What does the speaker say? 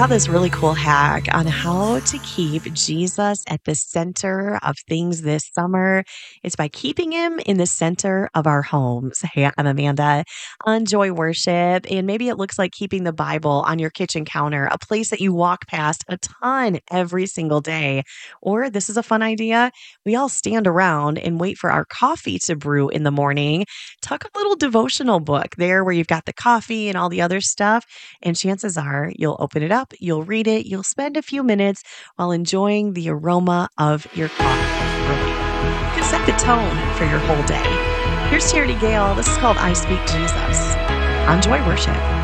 saw this really cool hack on how to keep Jesus at the center of things this summer. It's by keeping him in the center of our homes. Hey, I'm Amanda on Joy Worship, and maybe it looks like keeping the Bible on your kitchen counter, a place that you walk past a ton every single day. Or this is a fun idea. We all stand around and wait for our coffee to brew in the morning. Tuck a little devotional book there where you've got the coffee and all the other stuff. And chances are you'll open it up, you'll read it, you'll spend a few minutes while enjoying the aroma of your coffee brewing. You can set the tone for your whole day. Here's Charity Gale. This is called I Speak Jesus on Joy Worship.